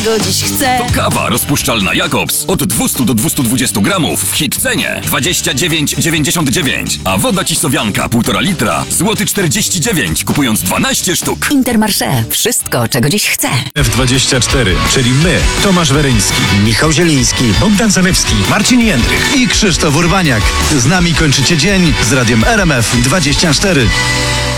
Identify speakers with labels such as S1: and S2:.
S1: Go dziś chcę.
S2: To kawa rozpuszczalna Jakobs od 200 do 220 gramów w hit cenie 29,99. A woda Kisowianka 1,5 litra złoty 49, kupując 12 sztuk.
S1: Intermarché. Wszystko, czego dziś chcę.
S3: F24, czyli my, Tomasz Weryński,
S4: Michał Zieliński,
S3: Bogdan Zalewski,
S4: Marcin Jędrych i Krzysztof Urbaniak. Z nami kończycie dzień z radiem RMF24.